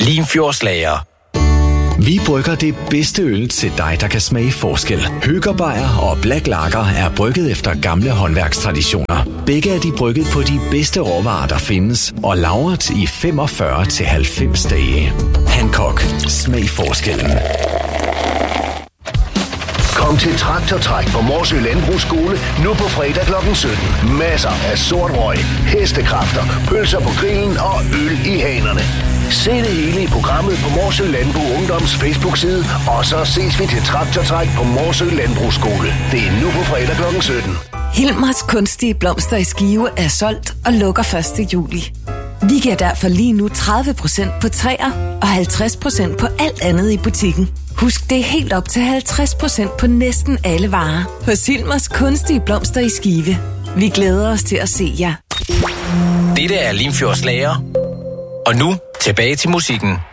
Limfjordslager. Vi brygger det bedste øl til dig, der kan smage forskel. Høgerbejer og Black Lager er brygget efter gamle håndværkstraditioner. Begge er de brygget på de bedste råvarer, der findes, og lagret i 45-90 dage. Hancock. Smag forskellen. Kom til Traktortræk på Morsø Landbrugsskole nu på fredag kl. 17. Masser af sort røg, hestekræfter, pølser på grillen og øl i hanerne. Se det hele i programmet på Morsø Landbrug Ungdoms Facebook-side, og så ses vi til Traktortræk på Morsø Landbrugsskole. Det er nu på fredag kl. 17. Hilmers kunstige blomster i Skive er solgt og lukker 1. juli. Vi giver derfor lige nu 30% på træer og 50% på alt andet i butikken. Husk, det er helt op til 50% på næsten alle varer hos Hilmers kunstige blomster i Skive. Vi glæder os til at se jer. Dette er Limfjordslager. Og nu tilbage til musikken.